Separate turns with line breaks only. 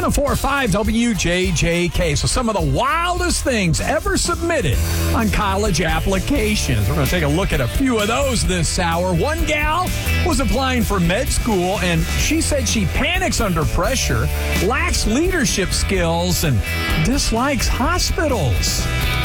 104.5 WJJK. So some of the wildest things ever submitted on college applications. We're going to take a look at a few of those this hour. One gal was applying for med school, and she said she panics under pressure, lacks leadership skills, and dislikes hospitals.